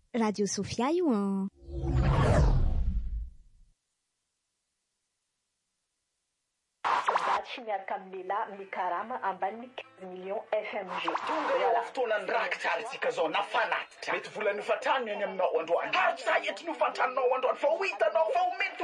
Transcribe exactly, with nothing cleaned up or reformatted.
Radio Sofia io an. Tsy miaraka amin'ny lehilahy mikarama ambany quinze millions F M G. Tonga fotoanany rakitsaritsika zao nafanatitra. Mety volany fatrano eny aminao androany. Hatsa ety no fatranonao androany fa ho hitanao fa ho mety